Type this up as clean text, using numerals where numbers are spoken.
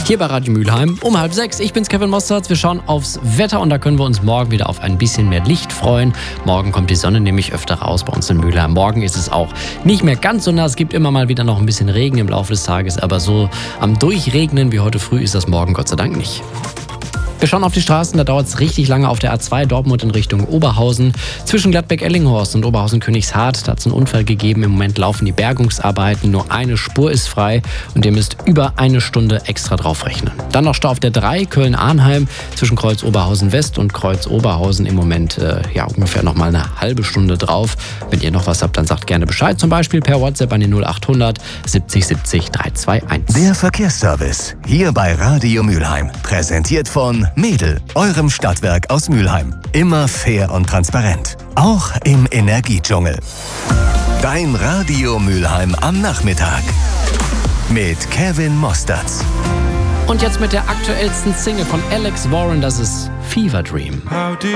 Hier bei Radio Mülheim um 5:30. Ich bin's, Kevin Mostert. Wir schauen aufs Wetter und da können wir uns morgen wieder auf ein bisschen mehr Licht freuen. Morgen kommt die Sonne nämlich öfter raus bei uns in Mülheim. Morgen ist es auch nicht mehr ganz so nass. Es gibt immer mal wieder noch ein bisschen Regen im Laufe des Tages, aber so am Durchregnen wie heute früh ist das morgen Gott sei Dank nicht. Wir schauen auf die Straßen, da dauert es richtig lange auf der A2 Dortmund in Richtung Oberhausen. Zwischen Gladbeck-Ellinghorst und Oberhausen-Königshardt, da hat es einen Unfall gegeben. Im Moment laufen die Bergungsarbeiten, nur eine Spur ist frei und ihr müsst über eine Stunde extra draufrechnen. Dann noch Stau auf der 3 Köln-Arnheim zwischen Kreuz Oberhausen-West und Kreuz Oberhausen. Im Moment ungefähr noch mal eine halbe Stunde drauf. Wenn ihr noch was habt, dann sagt gerne Bescheid. Zum Beispiel per WhatsApp an die 0800 70 70 321. Der Verkehrsservice hier bei Radio Mülheim. Präsentiert von Mädel, eurem Stadtwerk aus Mülheim. Immer fair und transparent. Auch im Energiedschungel. Dein Radio Mülheim am Nachmittag. Mit Kevin Mostert. Und jetzt mit der aktuellsten Single von Alex Warren, das ist Fever Dream. How did